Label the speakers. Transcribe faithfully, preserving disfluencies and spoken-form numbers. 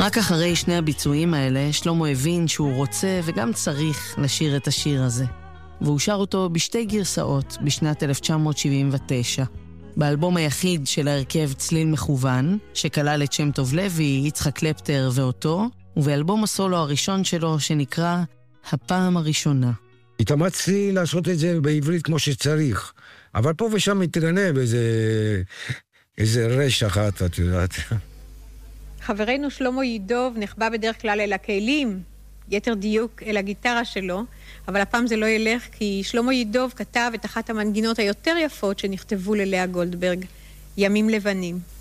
Speaker 1: רק אחרי שני הביצועים האלה, שלמה הבין שהוא רוצה וגם צריך לשיר את השיר הזה. והוא שר אותו בשתי גרסאות בשנת אלף תשע מאות שבעים ותשע. באלבום היחיד של ההרכב צליל מכוון, שכלל את שם טוב לוי, יצחק קלפטר ואותו, ובאלבום הסולו הראשון שלו שנקרא הפעם הראשונה.
Speaker 2: התאמצתי לעשות את זה בעברית כמו שצריך, אבל פה ושם מתגנב איזה, איזה רש אחת, את יודעת.
Speaker 3: חברנו שלמה ידוב נחבא בדרך כלל אל הכלים, יתר דיוק אל הגיטרה שלו, אבל הפעם זה לא ילך, כי שלמה ידוב כתב את אחת המנגינות היותר יפות שנכתבו ללאה גולדברג, ימים לבנים.